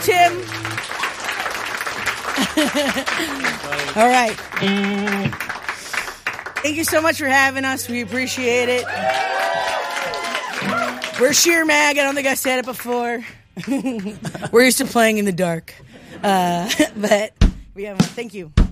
Tim. All right. Thank you so much for having us. We appreciate it. We're Sheer Mag. I don't think I said it before. We're used to playing in the dark. But we have thank you.